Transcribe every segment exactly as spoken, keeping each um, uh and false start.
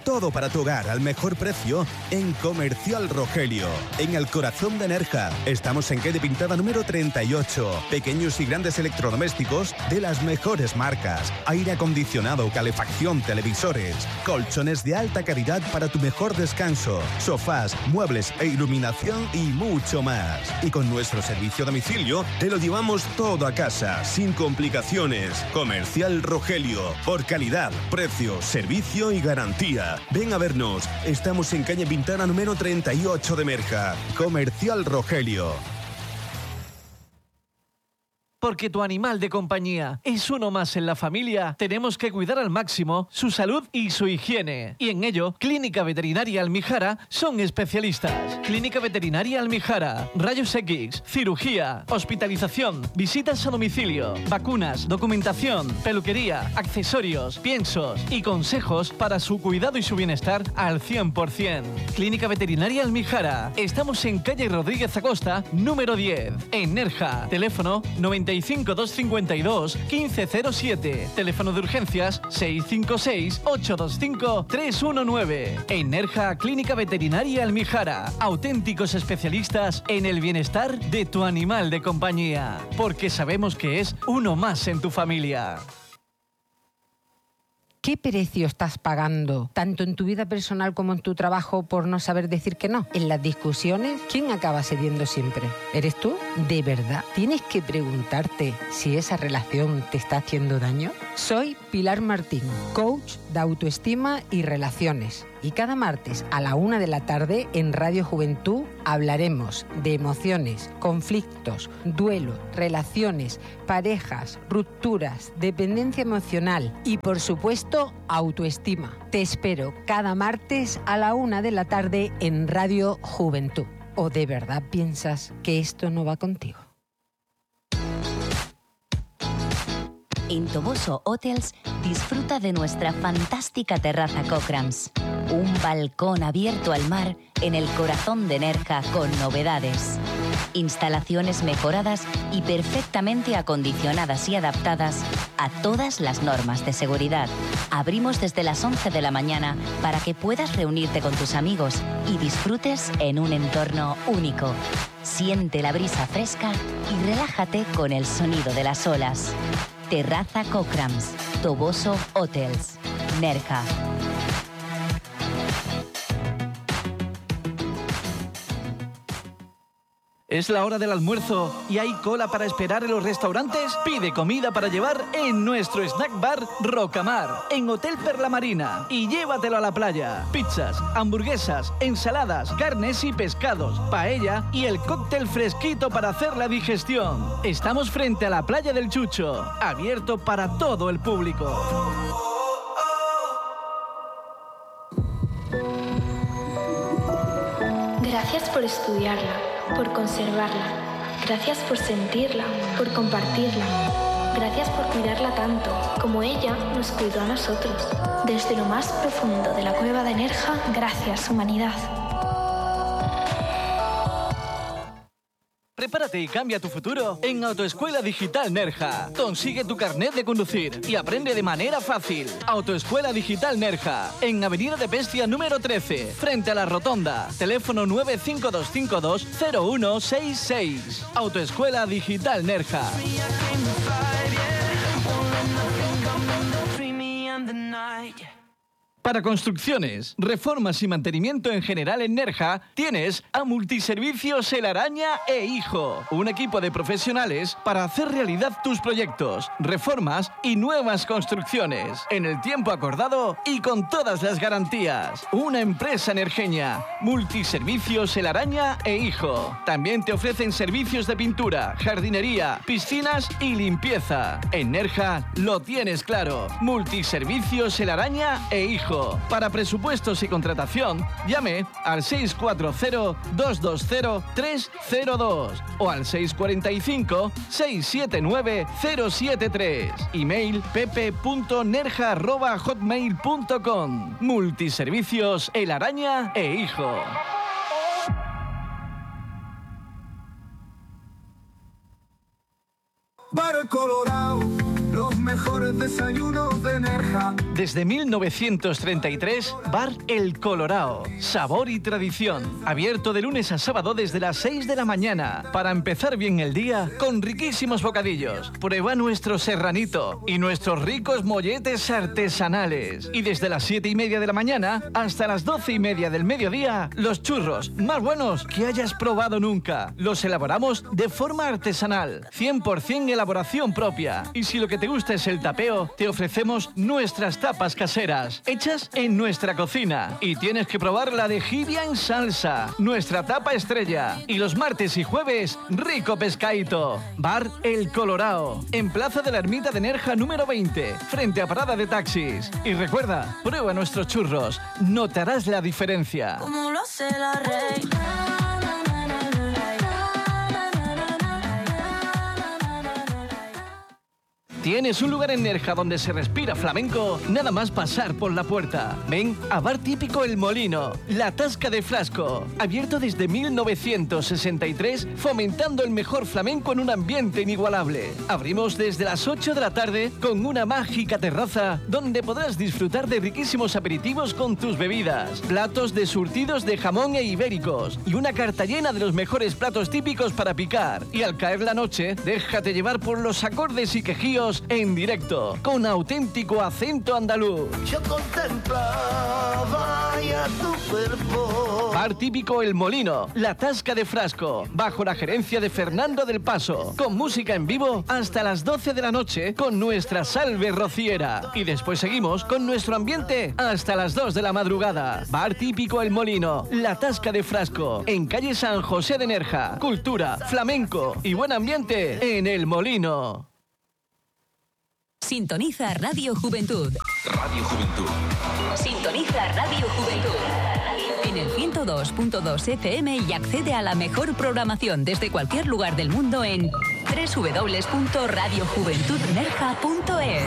todo para tu hogar al mejor precio en Comercial Rogelio, en el corazón de Nerja. Estamos en calle Pintada número treinta y ocho. Pequeños y grandes electrodomésticos de las mejores marcas. Aire acondicionado, calefacción, televisores, colchones de alta calidad para tu mejor descanso, sofás, muebles e iluminación y mucho más. Y con nuestro servicio a domicilio te lo llevamos todo a casa, sin complicaciones. Comercial Rogelio, por calidad, precio, servicio y garantía. Ven a vernos, estamos en calle Pintana número treinta y ocho de Nerja. Comercial Rogelio. Porque tu animal de compañía es uno más en la familia, tenemos que cuidar al máximo su salud y su higiene. Y en ello, Clínica Veterinaria Almijara son especialistas. Clínica Veterinaria Almijara, rayos X, cirugía, hospitalización, visitas a domicilio, vacunas, documentación, peluquería, accesorios, piensos y consejos para su cuidado y su bienestar al cien por ciento. Clínica Veterinaria Almijara. Estamos en calle Rodríguez Acosta, número diez, en Nerja. Teléfono noventa y cinco, doscientos cincuenta y dos, quince cero siete. Teléfono de urgencias seis cinco seis, ocho dos cinco, tres uno nueve. En Nerja, Clínica Veterinaria Almijara. Auténticos especialistas en el bienestar de tu animal de compañía. Porque sabemos que es uno más en tu familia. ¿Qué precio estás pagando, tanto en tu vida personal como en tu trabajo, por no saber decir que no? En las discusiones, ¿quién acaba cediendo siempre? ¿Eres tú? ¿De verdad tienes que preguntarte si esa relación te está haciendo daño? Soy Pilar Martín, coach de autoestima y relaciones. Y cada martes a la una de la tarde en Radio Juventud hablaremos de emociones, conflictos, duelo, relaciones, parejas, rupturas, dependencia emocional y, por supuesto, autoestima. Te espero cada martes a la una de la tarde en Radio Juventud. ¿O de verdad piensas que esto no va contigo? En Toboso Hotels disfruta de nuestra fantástica terraza Cochrams. Un balcón abierto al mar en el corazón de Nerja con novedades. Instalaciones mejoradas y perfectamente acondicionadas y adaptadas a todas las normas de seguridad. Abrimos desde las once de la mañana para que puedas reunirte con tus amigos y disfrutes en un entorno único. Siente la brisa fresca y relájate con el sonido de las olas. Terraza Cochrams, Toboso Hotels, Nerja. ¿Es la hora del almuerzo y hay cola para esperar en los restaurantes? Pide comida para llevar en nuestro snack bar Rocamar, en Hotel Perla Marina, y llévatelo a la playa. Pizzas, hamburguesas, ensaladas, carnes y pescados, paella y el cóctel fresquito para hacer la digestión. Estamos frente a la playa del Chucho, abierto para todo el público. Gracias por estudiarla, por conservarla. Gracias por sentirla, por compartirla. Gracias por cuidarla tanto, como ella nos cuidó a nosotros. Desde lo más profundo de la cueva de Nerja, gracias, humanidad. Prepárate y cambia tu futuro en Autoescuela Digital Nerja. Consigue tu carnet de conducir y aprende de manera fácil. Autoescuela Digital Nerja, en Avenida de Pescia número trece, frente a la Rotonda. Teléfono nueve cinco dos cinco dos cero uno seis seis. Autoescuela Digital Nerja. Para construcciones, reformas y mantenimiento en general en Nerja, tienes a Multiservicios El Araña e Hijo, un equipo de profesionales para hacer realidad tus proyectos, reformas y nuevas construcciones, en el tiempo acordado y con todas las garantías. Una empresa nerjeña, Multiservicios El Araña e Hijo. También te ofrecen servicios de pintura, jardinería, piscinas y limpieza. En Nerja lo tienes claro, Multiservicios El Araña e Hijo. Para presupuestos y contratación, llame al seis cuatro cero, dos dos cero, tres cero dos o al seis cuatro cinco, seis siete nueve, cero siete tres. Email pepe punto nerja arroba hotmail punto com. Multiservicios El Araña e Hijo. Para el Colorado, los mejores desayunos de Nerja. Desde mil novecientos treinta y tres, Bar El Colorao. Sabor y tradición. Abierto de lunes a sábado desde las seis de la mañana. Para empezar bien el día con riquísimos bocadillos. Prueba nuestro serranito y nuestros ricos molletes artesanales. Y desde las siete y media de la mañana hasta las doce y media del mediodía, los churros más buenos que hayas probado nunca. Los elaboramos de forma artesanal. cien por ciento elaboración propia. Y si lo que te gusta es el tapeo, te ofrecemos nuestras tapas caseras, hechas en nuestra cocina. Y tienes que probar la de jibia en salsa, nuestra tapa estrella. Y los martes y jueves, rico pescaíto. Bar El Colorao, en Plaza de la Ermita de Nerja número veinte, frente a parada de taxis. Y recuerda, prueba nuestros churros, notarás la diferencia. Como lo hace la reina. ¿Tienes un lugar en Nerja donde se respira flamenco? Nada más pasar por la puerta. Ven a Bar Típico El Molino, La Tasca de Frasco. Abierto desde mil novecientos sesenta y tres, fomentando el mejor flamenco en un ambiente inigualable. Abrimos desde las ocho de la tarde con una mágica terraza donde podrás disfrutar de riquísimos aperitivos con tus bebidas, platos de surtidos de jamón e ibéricos y una carta llena de los mejores platos típicos para picar. Y al caer la noche, déjate llevar por los acordes y quejíos en directo, con auténtico acento andaluz. Yo contemplaba ya tu cuerpo. Bar Típico El Molino, La Tasca de Frasco, bajo la gerencia de Fernando del Paso, con música en vivo hasta las doce de la noche con nuestra salve rociera. Y después seguimos con nuestro ambiente hasta las dos de la madrugada. Bar Típico El Molino, La Tasca de Frasco, en calle San José de Nerja. Cultura, flamenco y buen ambiente en El Molino. Sintoniza Radio Juventud. Radio Juventud. Sintoniza Radio Juventud. En el ciento dos punto dos F M y accede a la mejor programación desde cualquier lugar del mundo en doble u doble u doble u punto radio juventud nerja punto es.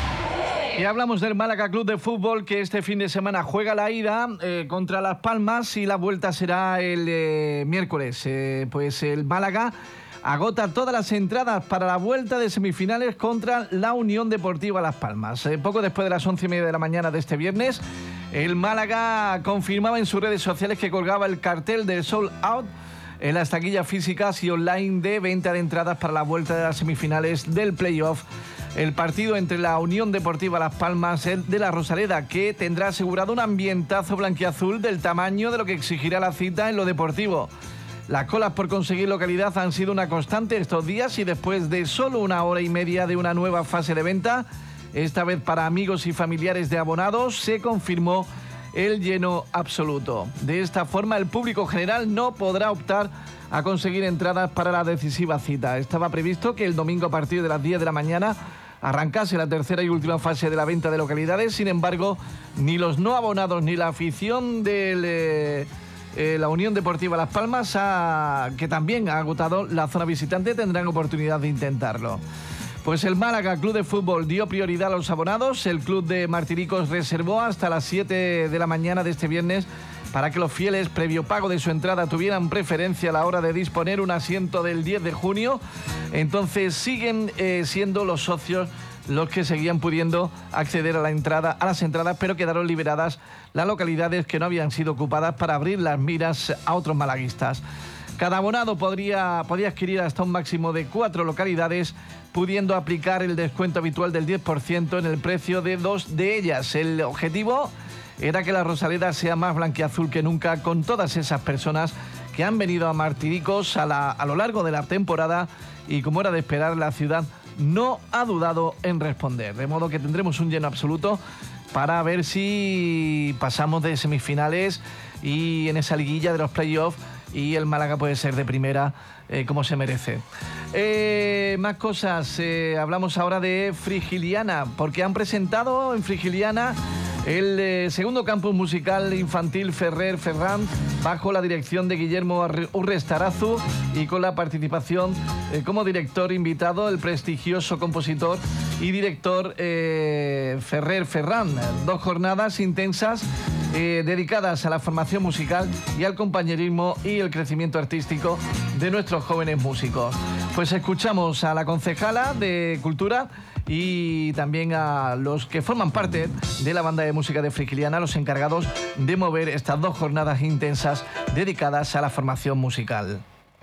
Y hablamos del Málaga Club de Fútbol, que este fin de semana juega la ida eh, contra Las Palmas y la vuelta será el eh, miércoles. Eh, pues el Málaga agota todas las entradas para la vuelta de semifinales contra la Unión Deportiva Las Palmas. Eh, poco después de las once y media de la mañana de este viernes, el Málaga confirmaba en sus redes sociales que colgaba el cartel de Sold Out en las taquillas físicas y online de venta de entradas para la vuelta de las semifinales del playoff. El partido entre la Unión Deportiva Las Palmas de la Rosaleda, que tendrá asegurado un ambientazo blanquiazul del tamaño de lo que exigirá la cita en lo deportivo. Las colas por conseguir localidad han sido una constante estos días y después de solo una hora y media de una nueva fase de venta, esta vez para amigos y familiares de abonados, se confirmó el lleno absoluto. De esta forma, el público general no podrá optar a conseguir entradas para la decisiva cita. Estaba previsto que el domingo a partir de las diez de la mañana arrancase la tercera y última fase de la venta de localidades. Sin embargo, ni los no abonados ni la afición del... Eh, Eh, la Unión Deportiva Las Palmas, ha, que también ha agotado la zona visitante, tendrán oportunidad de intentarlo. Pues el Málaga Club de Fútbol dio prioridad a los abonados. El club de Martiricos reservó hasta las siete de la mañana de este viernes para que los fieles, previo pago de su entrada, tuvieran preferencia a la hora de disponer un asiento del diez de junio. Entonces siguen eh, siendo los socios los que seguían pudiendo acceder a la entrada, a las entradas, pero quedaron liberadas las localidades que no habían sido ocupadas para abrir las miras a otros malaguistas. Cada abonado podría, podía adquirir hasta un máximo de cuatro localidades, pudiendo aplicar el descuento habitual del diez por ciento en el precio de dos de ellas. El objetivo era que la Rosaleda sea más blanquiazul que nunca, con todas esas personas que han venido a Martiricos a, la, a lo largo de la temporada, y como era de esperar, la ciudad no ha dudado en responder. De modo que tendremos un lleno absoluto para ver si pasamos de semifinales y en esa liguilla de los playoffs y el Málaga puede ser de primera eh, como se merece. Eh, más cosas. Eh, hablamos ahora de Frigiliana, porque han presentado en Frigiliana el eh, segundo campus musical infantil Ferrer Ferran, bajo la dirección de Guillermo Urrestarazu y con la participación eh, como director invitado el prestigioso compositor y director eh, Ferrer Ferran. Dos jornadas intensas eh, dedicadas a la formación musical y al compañerismo y el crecimiento artístico de nuestros jóvenes músicos. Pues escuchamos a la concejala de Cultura y también a los que forman parte de la banda de música de Frigiliana, los encargados de mover estas dos jornadas intensas dedicadas a la formación musical.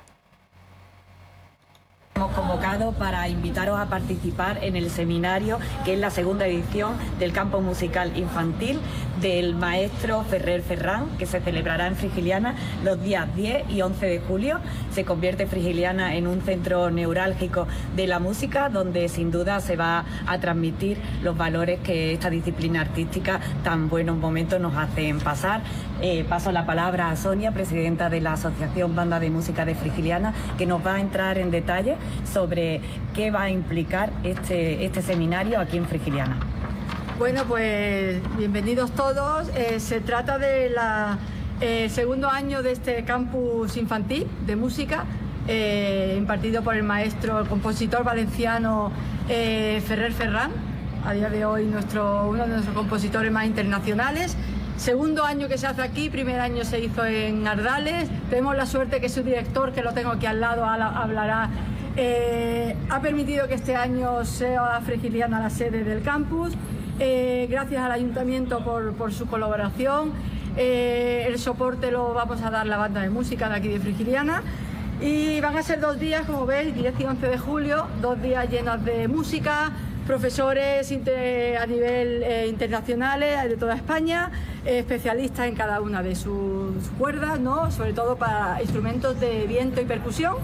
Hemos convocado para invitaros a participar en el seminario, que es la segunda edición del campo musical infantil del maestro Ferrer Ferrán, que se celebrará en Frigiliana los días diez y once de julio. Se convierte Frigiliana en un centro neurálgico de la música, donde sin duda se va a transmitir los valores que esta disciplina artística tan buenos momentos nos hacen pasar. Eh, paso la palabra a Sonia, presidenta de la Asociación Banda de Música de Frigiliana, que nos va a entrar en detalle sobre qué va a implicar este, este seminario aquí en Frigiliana. Bueno, pues bienvenidos todos. Eh, se trata del eh, segundo año de este campus infantil de música, eh, impartido por el maestro, el compositor valenciano eh, Ferrer Ferrán, a día de hoy nuestro, uno de nuestros compositores más internacionales. Segundo año que se hace aquí, primer año se hizo en Ardales. Tenemos la suerte que su director, que lo tengo aquí al lado, hablará, eh, ha permitido que este año sea Frigiliana la sede del campus. Eh, gracias al ayuntamiento por, por su colaboración. Eh, el soporte lo vamos a dar la banda de música de aquí de Frigiliana. Y van a ser dos días, como veis, diez y once de julio, dos días llenos de música, profesores inter, a nivel eh, internacionales de toda España, eh, especialistas en cada una de sus cuerdas, ¿no? Sobre todo para instrumentos de viento y percusión.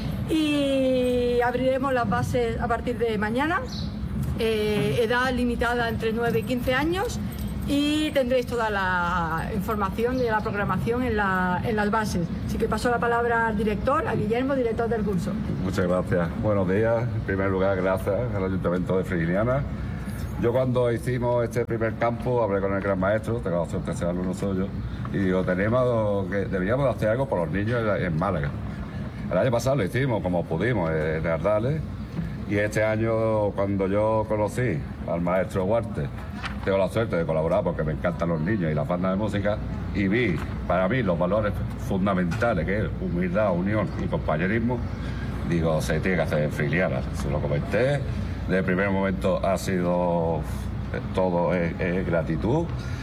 Y abriremos las bases a partir de mañana, eh, edad limitada entre nueve y quince años, y tendréis toda la información de la programación en, la, en las bases. Así que paso la palabra al director, a Guillermo, director del curso. Muchas gracias. Buenos días. En primer lugar, gracias al Ayuntamiento de Frigiliana. Yo cuando hicimos este primer campo hablé con el gran maestro, tengo la suerte de ser alumno suyo, y digo, tenemos que deberíamos de hacer algo por los niños en Málaga. El año pasado lo hicimos como pudimos en Ardales, y este año cuando yo conocí al maestro Huarte, tengo la suerte de colaborar porque me encantan los niños y las bandas de música, y vi para mí los valores fundamentales, que es humildad, unión y compañerismo. Digo, se tiene que hacer en Frigiliana. Se lo comenté, desde el primer momento ha sido todo es, es gratitud,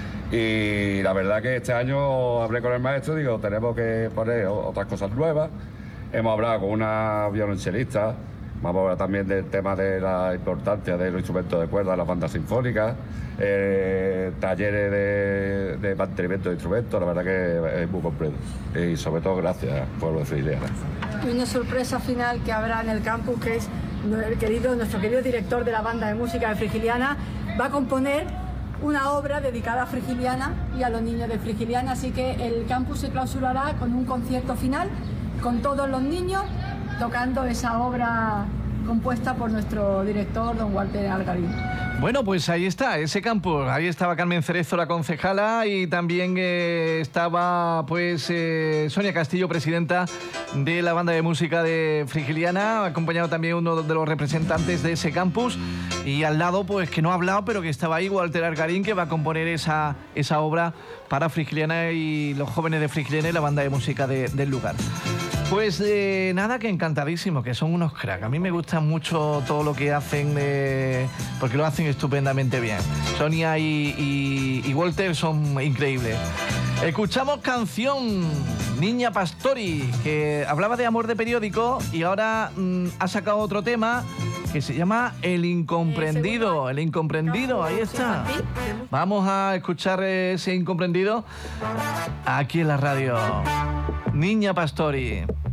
y la verdad que este año hablé con el maestro, digo, tenemos que poner otras cosas nuevas. Hemos hablado con una violonchelista. Vamos a hablar también del tema de la importancia de los instrumentos de cuerda, las bandas sinfónicas, eh, talleres de, de mantenimiento de instrumentos. La verdad que es muy completo. Y sobre todo gracias, pueblo de Frigiliana. Y una sorpresa final que habrá en el campus, que es el querido, nuestro querido director de la banda de música de Frigiliana, va a componer una obra dedicada a Frigiliana y a los niños de Frigiliana. Así que el campus se clausurará con un concierto final, con todos los niños tocando esa obra compuesta por nuestro director, don Walter Algarín. Bueno, pues ahí está, ese campus. Ahí estaba Carmen Cerezo, la concejala, y también eh, estaba pues eh, Sonia Castillo, presidenta de la banda de música de Frigiliana, acompañado también uno de los representantes de ese campus, y al lado, pues que no ha hablado, pero que estaba ahí Walter Algarín, que va a componer esa, esa obra para Frigiliana y los jóvenes de Frigiliana y la banda de música de, del lugar. Pues eh, nada, que encantadísimo, que son unos cracks. A mí me gusta mucho todo lo que hacen, eh, porque lo hacen estupendamente bien. Sonia y, y, y Walter son increíbles. Escuchamos canción Niña Pastori, que hablaba de amor de periódico, y ahora mmm, ha sacado otro tema que se llama El Incomprendido. El Incomprendido, ahí está. Vamos a escuchar ese Incomprendido aquí en la radio. Niña Pastori.